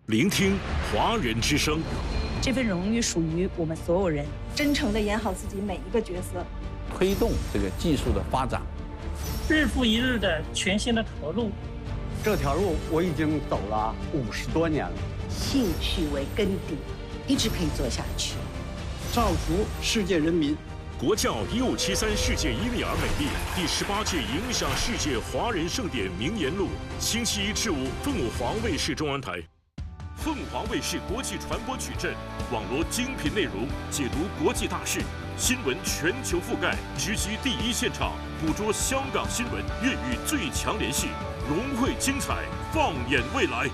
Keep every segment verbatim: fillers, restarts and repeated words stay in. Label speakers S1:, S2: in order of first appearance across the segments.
S1: 聆听华人之声。
S2: 这份荣誉属于我们所有人，
S3: 真诚地演好自己每一个角色，
S4: 推动这个技术的发展，
S5: 日复一日的全新的投入。
S6: 这条路我已经走了五十多年了，
S7: 兴趣为根底，一直可以做下去。
S8: 造福世界人民。
S1: 国教一五七三世界伊利尔美丽第十八届影响世界华人盛典名言录，星期一至五，凤凰卫视中文台。凤凰卫视国际传播矩阵，网罗精品内容，解读国际大事，新闻全球覆盖，直击第一现场，捕捉香港新闻，粤语最强联系，融汇精彩，放眼未来。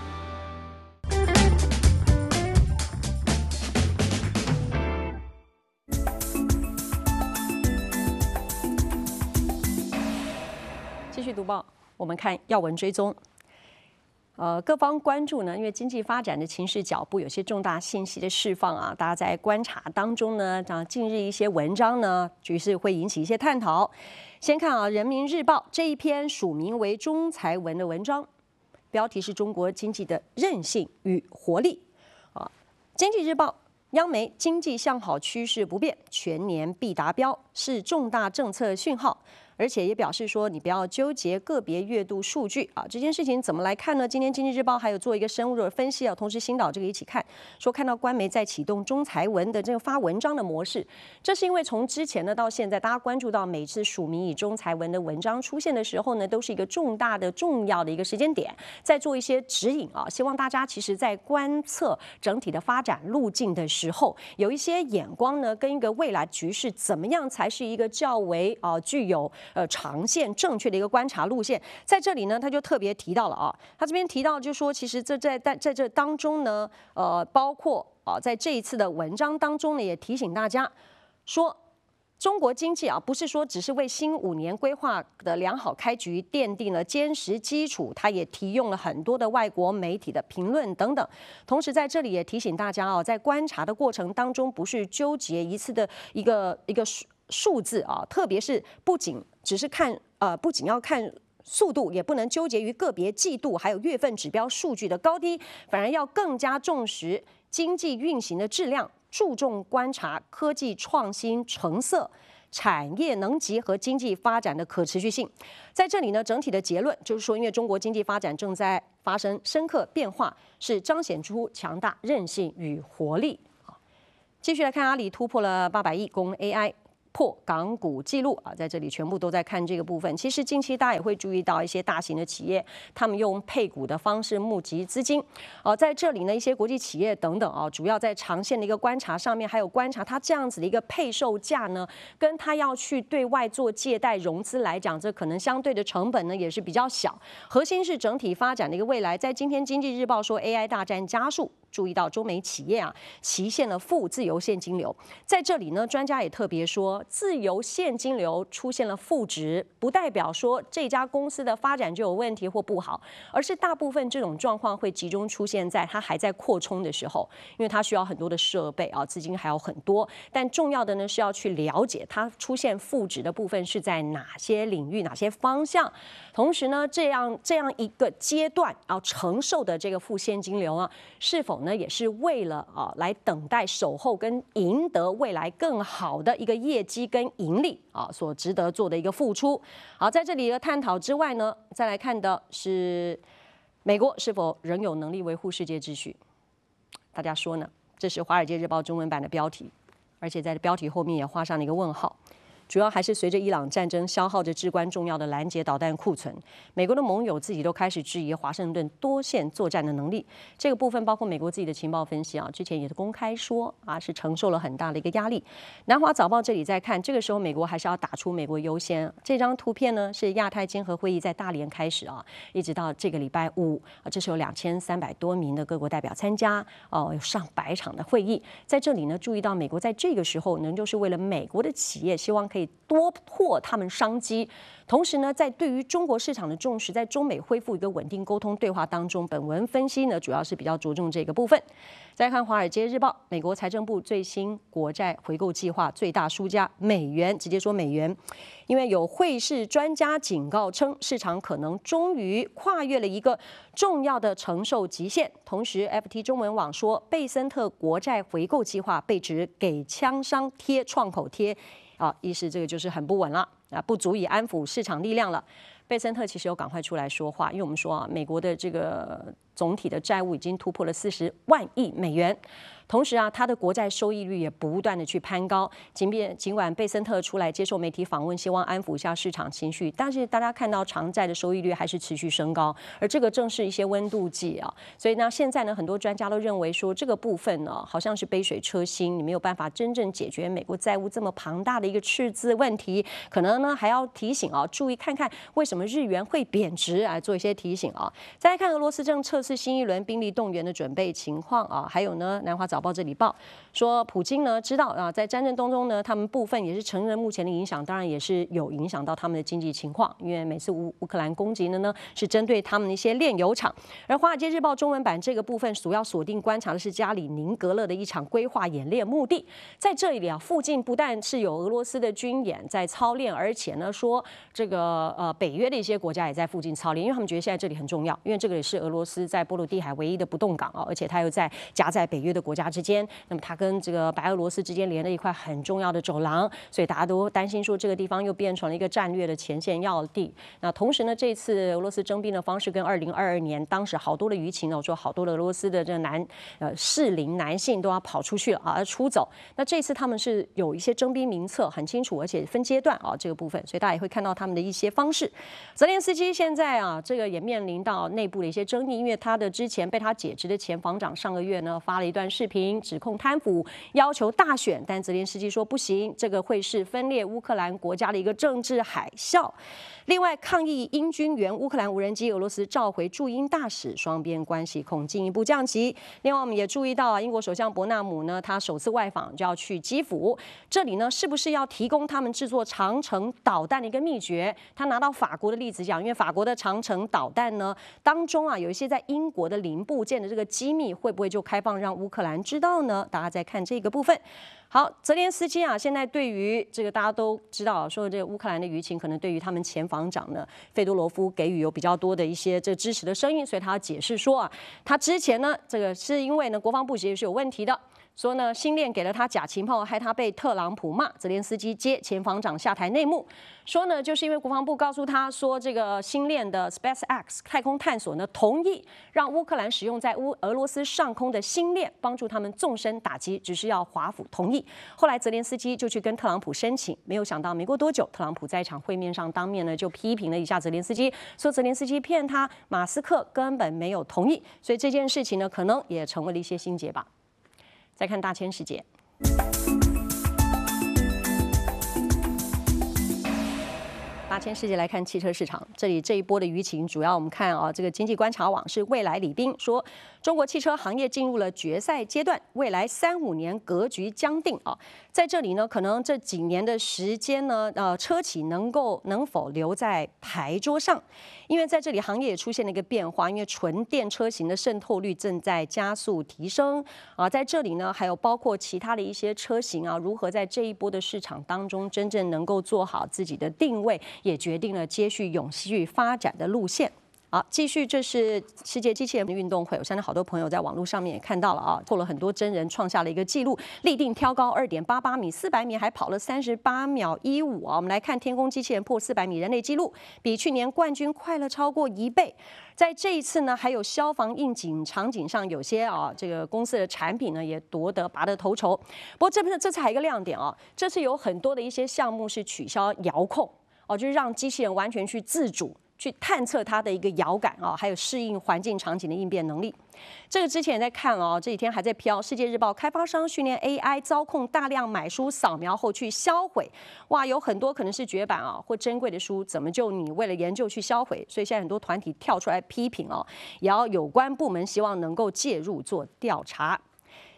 S9: 继续读报，我们看要闻追踪。呃，各方关注呢，因为经济发展的情势脚步有些重大信息的释放啊，大家在观察当中呢，啊，近日一些文章呢，局势会引起一些探讨。先看啊，《人民日报》这一篇署名为中财文的文章，标题是中国经济的韧性与活力啊，《经济日报》。央媒经济向好趋势不变，全年必达标，是重大政策讯号。而且也表示说，你不要纠结个别月度数据啊，这件事情怎么来看呢？今天《经济日报》还有做一个深入的分析啊，同时星岛这个一起看，说看到官媒在启动中财文的这个发文章的模式，这是因为从之前呢到现在，大家关注到每次署名以中财文的文章出现的时候呢，都是一个重大的重要的一个时间点，在做一些指引啊，希望大家其实在观测整体的发展路径的时候，有一些眼光呢，跟一个未来局势怎么样才是一个较为啊具有。呃，长线正确的一个观察路线，在这里呢，他就特别提到了啊，他这边提到就说，其实这在在在这当中呢，呃，包括啊，在这一次的文章当中呢，也提醒大家说，中国经济啊，不是说只是为新五年规划的良好开局奠定了坚实基础，他也提用了很多的外国媒体的评论等等。同时在这里也提醒大家啊，在观察的过程当中，不是纠结一次的一个一个数字啊，特别是不仅只是看呃，不仅要看速度，也不能纠结于个别季度还有月份指标数据的高低，反而要更加重视经济运行的质量，注重观察科技创新成色。产业能级和经济发展的可持续性，在这里呢，整体的结论就是说，因为中国经济发展正在发生深刻变化，是彰显出强大韧性与活力。继续来看，阿里突破了八百亿，供 A I。破港股纪录啊，在这里全部都在看这个部分。其实近期大家也会注意到一些大型的企业，他们用配股的方式募集资金。哦、呃，在这里呢，一些国际企业等等啊，主要在长线的一个观察上面，还有观察它这样子的一个配售价呢，跟它要去对外做借贷融资来讲，这可能相对的成本呢也是比较小。核心是整体发展的一个未来。在今天《经济日报》说 A I 大战加速。注意到中美企业啊，期现了负自由现金流。在这里呢，专家也特别说，自由现金流出现了负值，不代表说这家公司的发展就有问题或不好，而是大部分这种状况会集中出现在它还在扩充的时候，因为它需要很多的设备啊，资金还有很多。但重要的呢是要去了解它出现负值的部分是在哪些领域、哪些方向。同时呢，这样这样一个阶段啊，承受的这个负现金流啊，是否呢，也是为了啊来等待守候跟赢得未来更好的一个业绩跟盈利啊所值得做的一个付出。好，在这里的探讨之外呢，再来看的是美国是否仍有能力维护世界秩序？大家说呢？这是《华尔街日报》中文版的标题，而且在标题后面也画上了一个问号。主要还是随着伊朗战争消耗着至关重要的拦截导弹库存，美国的盟友自己都开始质疑华盛顿多线作战的能力。这个部分包括美国自己的情报分析啊，之前也是公开说啊，是承受了很大的一个压力。南华早报这里在看，这个时候美国还是要打出美国优先。这张图片呢是亚太经合会议在大连开始啊，一直到这个礼拜五啊，这是有两千三百多名的各国代表参加哦，有上百场的会议。在这里呢，注意到美国在这个时候呢，就是为了美国的企业希望。 可以多拓他们商机。同时呢，在对于中国市场的重视，在中美恢复一个稳定沟通对话当中，本文分析呢主要是比较着重这个部分。再看《华尔街日报》，美国财政部最新国债回购计划最大输家美元，直接说美元，因为有汇市专家警告称，市场可能终于跨越了一个重要的承受极限。同时 ，F T 中文网说，贝森特国债回购计划被指给枪商贴创口贴。啊，意思这个就是很不稳了啊，不足以安抚市场力量了。贝森特其实有赶快出来说话，因为我们说啊，美国的这个总体的债务已经突破了四十万亿美元。同时啊，它的国债收益率也不断的去攀高。尽便尽管贝森特出来接受媒体访问，希望安抚一下市场情绪，但是大家看到长债的收益率还是持续升高，而这个正是一些温度计啊。所以呢，现在呢，很多专家都认为说，这个部分呢，好像是杯水车薪，你没有办法真正解决美国债务这么庞大的一个赤字问题。可能呢，还要提醒啊，注意看看为什么日元会贬值啊，做一些提醒啊。再来看俄罗斯正测试新一轮兵力动员的准备情况啊，还有呢，南华早报这里报说，普京呢知道啊，在战争当中呢，他们部分也是承认目前的影响，当然也是有影响到他们的经济情况，因为每次乌乌克兰攻击的呢是针对他们的一些炼油厂。而《华尔街日报》中文版这个部分主要锁定观察的是加里宁格勒的一场规划演练目的，在这里啊，附近不但是有俄罗斯的军演在操练，而且呢说这个呃北约的一些国家也在附近操练，因为他们觉得现在这里很重要，因为这个也是俄罗斯在波罗的海唯一的不动港啊，而且它又在夹在北约的国家之间。那么它跟这个白俄罗斯之间连了一块很重要的走廊，所以大家都担心说这个地方又变成了一个战略的前线要地。那同时呢，这次俄罗斯征兵的方式跟二零二二年当时好多的舆情呢，我说好多的俄罗斯的这男呃适龄男性都要跑出去了啊，出走。那这次他们是有一些征兵名册很清楚，而且分阶段啊这个部分，所以大家也会看到他们的一些方式。泽连斯基现在啊，这个也面临到内部的一些争议，因为他的之前被他解职的前防长上个月呢发了一段视频，指控贪腐，要求大选，但泽连斯基说不行，这个会是分裂乌克兰国家的一个政治海啸。另外，抗议英军援乌克兰无人机，俄罗斯召回驻英大使，双边关系恐进一步降级。另外，我们也注意到啊，英国首相伯纳姆呢，他首次外访就要去基辅，这里呢是不是要提供他们制作长程导弹的一个秘诀？他拿到法国的例子讲，因为法国的长程导弹呢当中啊有一些在英国的零部件的这个机密，会不会就开放让乌克兰知道呢？大家再看这个部分。好，泽连斯基啊，现在对于这个大家都知道，说这个乌克兰的舆情可能对于他们前防长呢费多罗夫给予有比较多的一些这支持的声音，所以他要解释说啊，他之前呢这个是因为呢国防部其实是有问题的。说呢，星链给了他假情报，害他被特朗普骂。泽连斯基接前防长下台内幕，说呢，就是因为国防部告诉他说，这个星链的 SpaceX 太空探索呢，同意让乌克兰使用在乌俄罗斯上空的星链，帮助他们纵深打击，只是要华府同意。后来泽连斯基就去跟特朗普申请，没有想到没过多久，特朗普在一场会面上当面呢就批评了一下泽连斯基，说泽连斯基骗他，马斯克根本没有同意。所以这件事情呢，可能也成为了一些心结吧。再看大千世界，大千世界来看汽车市场，这里这一波的舆情，主要我们看啊，这个经济观察网是未来李斌说，中国汽车行业进入了决赛阶段，未来三五年格局将定啊。在这里呢，可能这几年的时间呢，呃，车企能够能否留在牌桌上？因为在这里行业也出现了一个变化，因为纯电车型的渗透率正在加速提升啊。在这里呢，还有包括其他的一些车型啊，如何在这一波的市场当中真正能够做好自己的定位，也决定了接续永续发展的路线。好，继续，这是世界机器人运动会，我相信好多朋友在网络上面也看到了啊，做了很多真人，创下了一个纪录，立定挑高二点八八米，四百米还跑了三十八秒一五啊。我们来看天宫机器人破四百米人类纪录，比去年冠军快了超过一倍。在这一次呢，还有消防应急场景上，有些啊这个公司的产品呢也夺得拔得头筹。不过这次这次还有一个亮点啊，这次有很多的一些项目是取消遥控哦，就是让机器人完全去自主。去探测它的一个遥感啊，还有适应环境场景的应变能力。这个之前也在看哦，这几天还在飘。世界日报开发商训练 A I 操控大量买书扫描后去销毁，哇，有很多可能是绝版啊或珍贵的书，怎么就你为了研究去销毁？所以现在很多团体跳出来批评哦，也要有关部门希望能够介入做调查。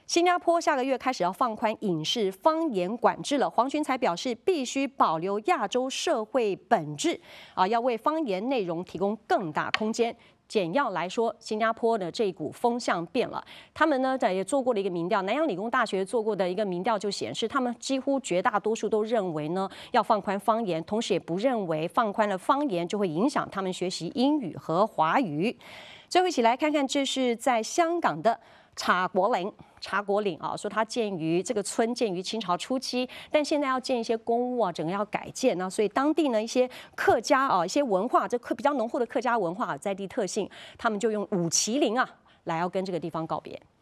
S9: 新加坡下个月开始要放宽影视方言管制了。黄群才表示，必须保留亚洲社会本质啊，要为方言内容提供更大空间。简要来说，新加坡的这一股风向变了。他们呢也做过了一个民调，南洋理工大学做过的一个民调就显示，他们几乎绝大多数都认为呢要放宽方言，同时也不认为放宽了方言就会影响他们学习英语和华语。最后一起来看看，这是在香港的茶果岭。茶果岭啊，说它建于这个村建于清朝初期，但现在要建一些公屋啊，整个要改建呢，所以当地呢一些客家啊，一些文化，这客比较浓厚的客家文化在地特性，他们就用舞麒麟啊来要跟这个地方告别。